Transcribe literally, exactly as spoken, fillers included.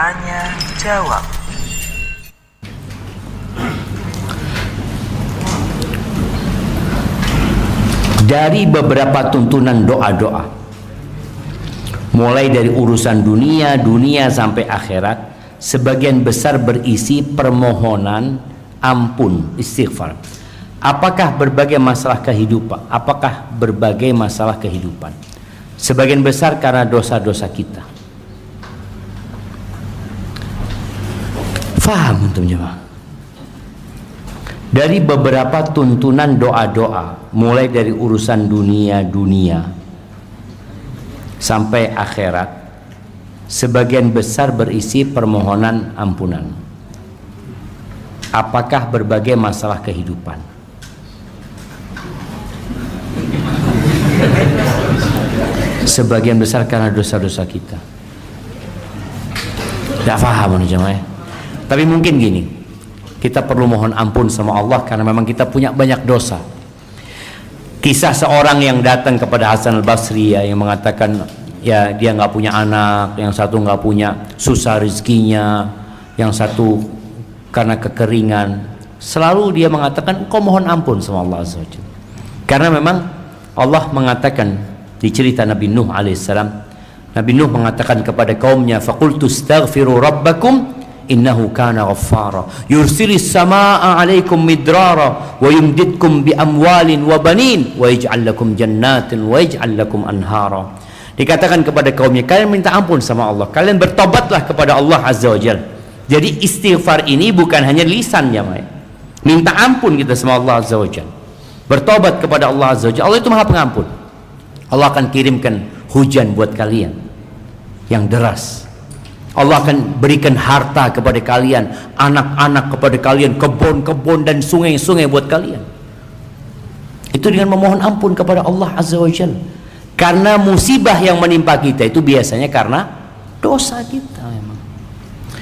Tanya jawab. Dari beberapa tuntunan doa-doa, mulai dari urusan dunia, dunia sampai akhirat, sebagian besar berisi permohonan ampun, istighfar. Apakah berbagai masalah kehidupan? Apakah berbagai masalah kehidupan? Sebagian besar karena dosa-dosa kita. Faham untuk jemaah? Dari beberapa tuntunan doa-doa, mulai dari urusan dunia-dunia sampai akhirat, sebagian besar berisi permohonan ampunan. Apakah berbagai masalah kehidupan? Sebagian besar karena dosa-dosa kita. Tidak paham nih jemaah. Tapi mungkin gini, kita perlu mohon ampun sama Allah karena memang kita punya banyak dosa. Kisah seorang yang datang kepada Hasan al-Basri ya, yang mengatakan ya dia nggak punya anak, yang satu nggak punya, susah rezekinya, yang satu karena kekeringan. Selalu dia mengatakan, kau mohon ampun sama Allah Azza wa Jalla. Karena memang Allah mengatakan di cerita Nabi Nuh alaihissalam, Nabi Nuh mengatakan kepada kaumnya, faqultu astaghfiru rabbakum innahu kana ghaffara yursilis samaa'a 'alaikum midrara wa yumdidkum bi amwalin wa banin wa yaj'al lakum jannatin wa yaj'al lakum anhara. Dikatakan kepada kaumnya, kalian minta ampun sama Allah, kalian bertobatlah kepada Allah Azza wa Jalla. Jadi istighfar ini bukan hanya lisan ya, minta ampun kita sama Allah Azza wa Jalla, bertobat kepada Allah Azza wa Jalla. Allah itu Maha Pengampun. Allah akan kirimkan hujan buat kalian yang deras. Allah akan berikan harta kepada kalian, anak-anak kepada kalian, kebun-kebun dan sungai-sungai buat kalian. Itu dengan memohon ampun kepada Allah Azza wa Jalla. Karena musibah yang menimpa kita itu biasanya karena dosa kita.